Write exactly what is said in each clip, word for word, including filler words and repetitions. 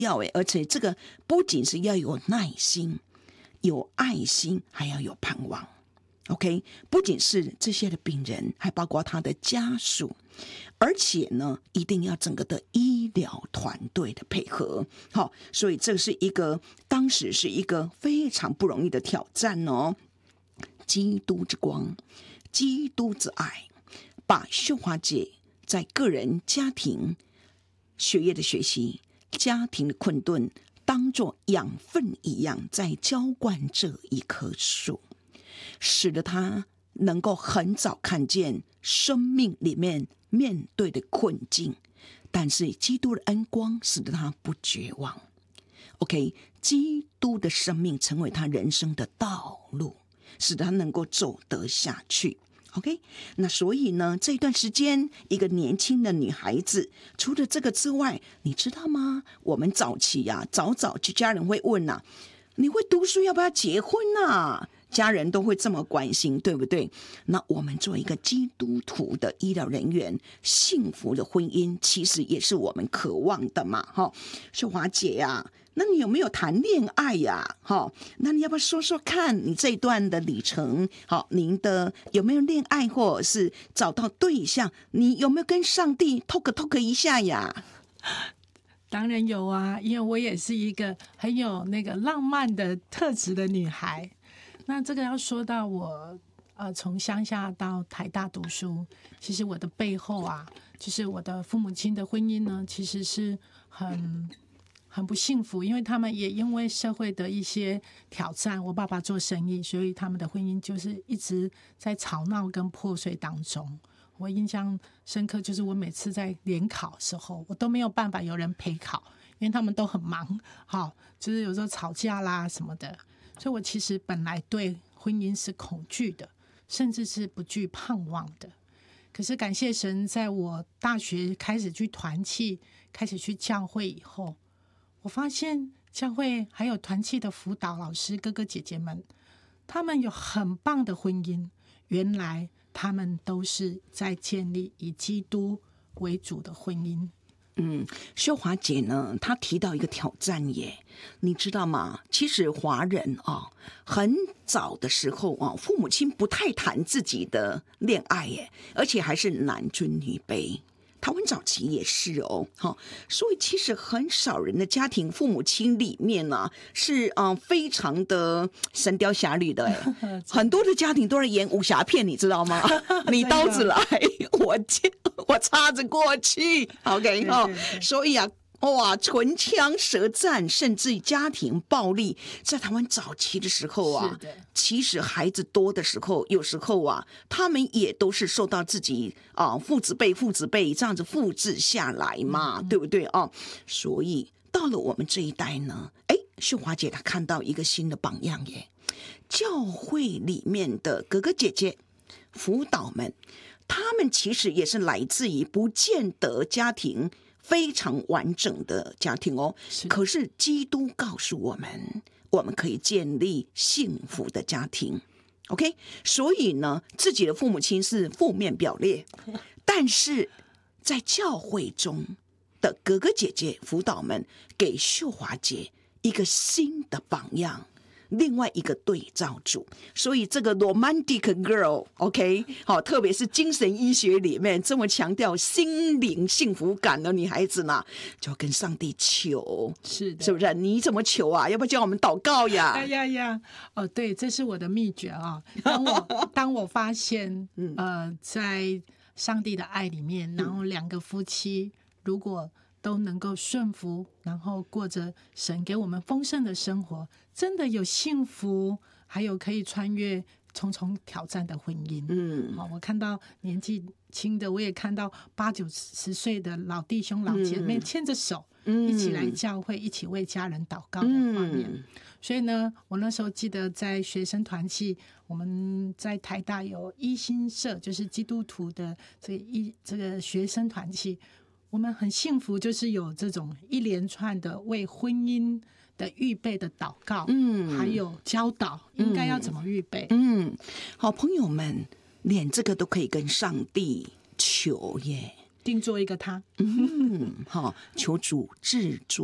要诶，而且这个不仅是要有耐心、有爱心，还要有盼望。OK， 不仅是这些的病人，还包括他的家属，而且呢，一定要整个的医疗团队的配合。好，所以这是一个当时是一个非常不容易的挑战哦。基督之光，基督之爱，把秀华姐在个人、家庭、学业的学习、家庭的困顿，当作养分一样，在浇灌这一棵树，使得他能够很早看见生命里面面对的困境，但是基督的恩光使得他不绝望。OK， 基督的生命成为他人生的道路，使得他能够走得下去。OK， 那所以呢，这段时间一个年轻的女孩子，除了这个之外，你知道吗？我们早期呀、啊，早早就家人会问啊，你会读书要不要结婚啊？家人都会这么关心，对不对？那我们作为一个基督徒的医疗人员，幸福的婚姻其实也是我们渴望的嘛。哈，秀华姐呀、啊，那你有没有谈恋爱呀、啊？哈，那你要不要说说看你这一段的里程？好，您的有没有恋爱或者是找到对象？你有没有跟上帝 talk talk 一下呀？ 当然有啊，因为我也是一个很有那个浪漫的特质的女孩。那这个要说到我呃从乡下到台大读书，其实我的背后啊，就是我的父母亲的婚姻呢，其实是很很不幸福，因为他们也因为社会的一些挑战，我爸爸做生意，所以他们的婚姻就是一直在吵闹跟破碎当中。我印象深刻，就是我每次在联考的时候，我都没有办法有人陪考，因为他们都很忙，好，就是有时候吵架啦什么的。所以我其实本来对婚姻是恐惧的，甚至是不具盼望的。可是感谢神，在我大学开始去团契，开始去教会以后，我发现教会还有团契的辅导老师哥哥姐姐们，他们有很棒的婚姻，原来他们都是在建立以基督为主的婚姻。 嗯，秀华姐呢，她提到一个挑战耶，你知道吗？其实华人啊，很早的时候啊，父母亲不太谈自己的恋爱耶，而且还是男尊女卑。台湾早期也是哦，哈，所以其实很少人的家庭父母亲里面呢、啊，是嗯、呃、非常的神雕侠侣的哎，很多的家庭都在演武侠片，你知道吗？你刀子来，我接我插着过去 ，OK 哈、哦，所以啊。哇，唇枪舌战，甚至家庭暴力，在台湾早期的时候啊，其实孩子多的时候，有时候啊，他们也都是受到自己啊父子辈、父子辈这样子复制下来嘛，嗯、对不对啊？所以到了我们这一代呢，哎，秀华姐她看到一个新的榜样耶，教会里面的哥哥姐姐、辅导们，他们其实也是来自于不见得家庭非常完整的家庭哦，是可是基督告诉我们，我们可以建立幸福的家庭。OK， 所以呢，自己的父母亲是负面表列，但是在教会中的哥哥姐姐、辅导们，给秀华姐一个新的榜样。另外一个对照组，所以这个 romantic girl，OK， 好，特别是精神医学里面这么强调心灵幸福感的女孩子呢，就要跟上帝求， 是的， 是不是？你怎么求啊？要不要叫我们祷告呀？ 哎呀呀，哦，对，这是我的秘诀啊。当我当我发现，呃，在上帝的爱里面，然后两个夫妻如果都能够顺服，然后过着神给我们丰盛的生活，真的有幸福，还有可以穿越重重挑战的婚姻。嗯，好，我看到年纪轻的，我也看到八九十岁的老弟兄、老姐妹牵着手，嗯、一起来教会，一起为家人祷告的画面。嗯、所以呢，我那时候记得在学生团契，我们在台大有一心社，就是基督徒的这个一这个学生团契。我们很幸福，就是有这种一连串的为婚姻的预备的祷告，嗯，还有教导应该要怎么预备。 嗯，嗯好朋友们，连这个都可以跟上帝求耶， 定做一个他， 嗯，好，求主制作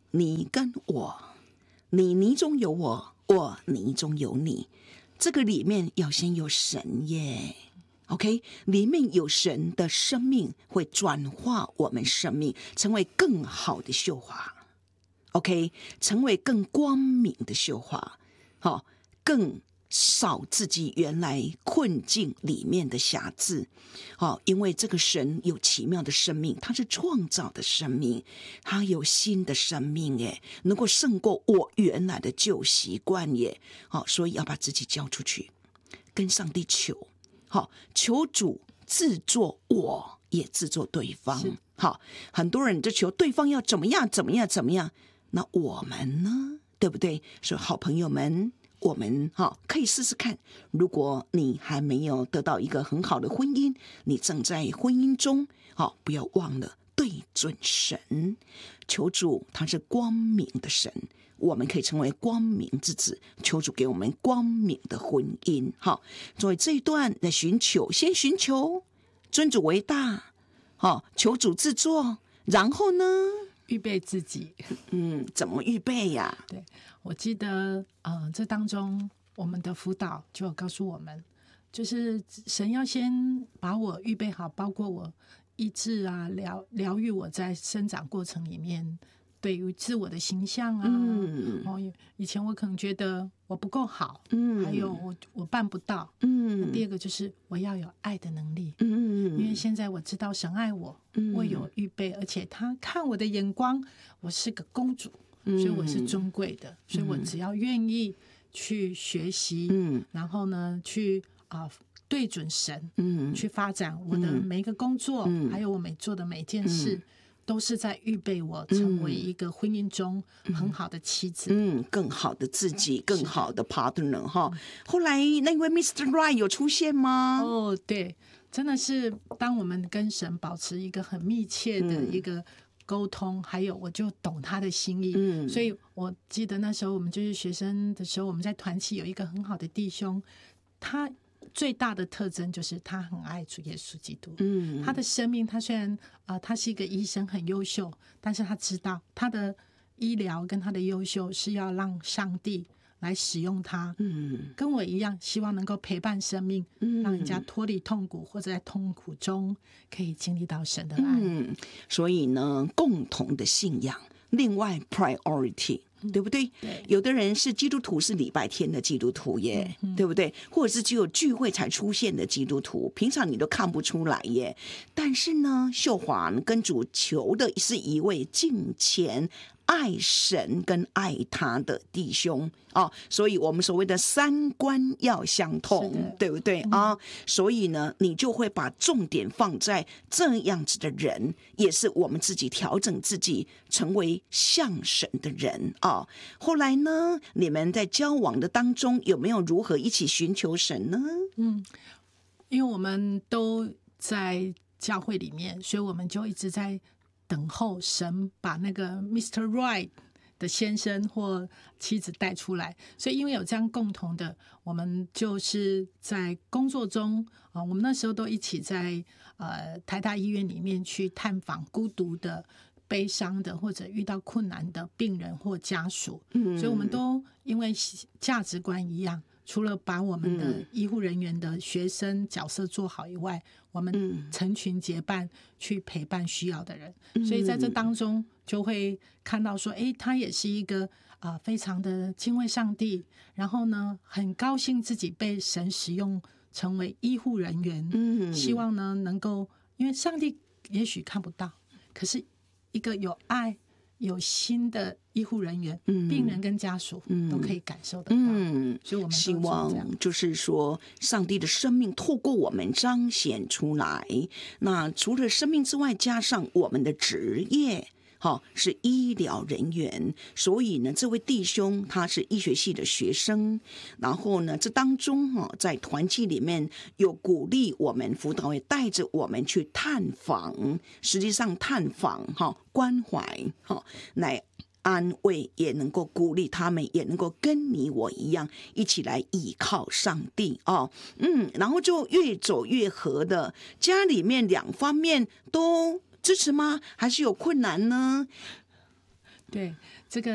你跟我，你你中有我，我你中有你，这个里面要先有神耶。OK， 里面有神的生命会转化我们生命，成为更好的秀华。OK， 成为更光明的秀华，好、哦，更少自己原来困境里面的瑕疵。好、哦，因为这个神有奇妙的生命，他是创造的生命，他有新的生命耶，能够胜过我原来的旧习惯耶。好、哦，所以要把自己交出去，跟上帝求。好，求主制作我，也制作对方。好，很多人就求对方要怎么样怎么样怎么样，那我们呢？对不对？所以好朋友们，我们哈可以试试看。如果你还没有得到一个很好的婚姻，你正在婚姻中，好，不要忘了对准神，求主他是光明的神。我们可以成为光明之子，求主给我们光明的婚姻。好，所以这一段的寻求，先寻求尊主为大，好，求主制作，然后呢， 预备自己。 嗯，怎么预备呀？ 对，我记得，呃，这当中我们的辅导就有告诉我们，就是神要先把我预备好，包括我医治啊、疗疗愈我在生长过程里面。对于自我的形象啊，嗯哦，以前我可能觉得我不够好，嗯，还有我我办不到，嗯。第二个就是我要有爱的能力，嗯，因为现在我知道神爱我，嗯，我有预备，而且他看我的眼光，我是个公主，嗯，所以我是尊贵的，嗯，所以我只要愿意去学习，嗯，然后呢，去啊、呃、对准神，嗯，去发展我的每一个工作，嗯，还有我每做的每件事。嗯，都是在预备我成为一个婚姻中很好的妻子， 嗯，更好的自己，更好的 partner 哈。后来那位 Mister Right 有出现吗？ 哦，对，真的是当我们跟神保持一个很密切的一个沟通，嗯，还有我就懂他的心意，嗯，所以我记得那时候我们就是学生的时候，我们在团契有一个很好的弟兄，他。最大的特征就是他很爱主耶稣基督，嗯，他的生命，他虽然啊、呃，他是一个医生，很优秀，但是他知道他的医疗跟他的优秀是要让上帝来使用他，嗯，跟我一样，希望能够陪伴生命，嗯，让人家脱离痛苦，或者在痛苦中可以经历到神的爱。 嗯，所以呢，共同的信仰，另外 priority。对不对？ 对， 有的人是基督徒，是礼拜天的基督徒耶，嗯，对不对？或者是只有聚会才出现的基督徒，平常你都看不出来耶。但是呢，秀华跟主求的是一位敬虔、爱神跟爱他的弟兄哦，所以我们所谓的三观要相同，对不对啊，嗯？所以呢，你就会把重点放在这样子的人，也是我们自己调整自己，成为像神的人啊。后来呢，你们在交往的当中，有没有如何一起寻求神呢？ 嗯，因为我们都在教会里面，所以我们就一直在等候神把那个 Mister Right 的先生或妻子带出来，所以因为有这样共同的，我们就是在工作中啊，我们那时候都一起在呃台大医院里面去探访孤独的、悲伤的或者遇到困难的病人或家属，嗯，所以我们都因为价值观一样。除了把我们的医护人员的学生角色做好以外，我们成群结伴去陪伴需要的人，所以在这当中就会看到说，哎，他也是一个啊、呃、非常的敬畏上帝，然后呢很高兴自己被神使用成为医护人员，嗯，希望呢能够，因为上帝也许看不到，可是一个有爱有心的医护人员，嗯，病人跟家属都可以感受得到，嗯，所以我们希望就是说，上帝的生命透过我们彰显出来。那除了生命之外，加上我们的职业。好，是医疗人员，所以呢，这位弟兄他是医学系的学生，然后呢，这当中哈，在团契里面有鼓励我们辅导员带着我们去探访，实际上探访哈关怀哈来安慰，也能够鼓励他们，也能够跟你我一样一起来依靠上帝哦，嗯，然后就越走越合的，家里面两方面都支持吗？还是有困难呢？ 对，